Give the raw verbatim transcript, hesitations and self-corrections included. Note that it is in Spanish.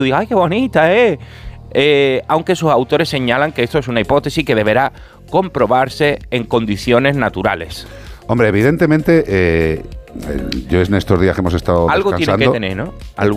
digas, ¡ay, qué bonita, eh! Eh, aunque sus autores señalan que esto es una hipótesis que deberá comprobarse en condiciones naturales. Hombre, evidentemente, eh, yo en estos días que hemos estado algo descansando... tiene que tener, ¿no? Algo